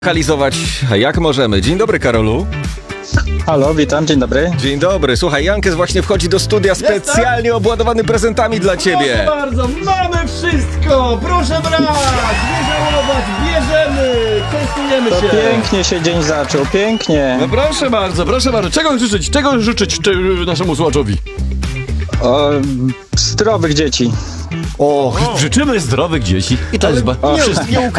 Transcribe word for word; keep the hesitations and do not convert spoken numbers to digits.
Lokalizować jak możemy. Dzień dobry, Karolu. Halo, witam, dzień dobry. Dzień dobry. Słuchaj, Jankes właśnie wchodzi do studia specjalnie obładowany prezentami dla ciebie. Proszę bardzo, mamy wszystko! Proszę brać! Nie żałować, bierzemy! Częstujemy To się! pięknie się dzień zaczął, pięknie. No proszę bardzo, proszę bardzo. Czego życzyć? Czego życzyć czy, naszemu słuchaczowi? O, zdrowych dzieci. O, życzymy zdrowych dzieci. I to jest ba- Nie, wszystko. nie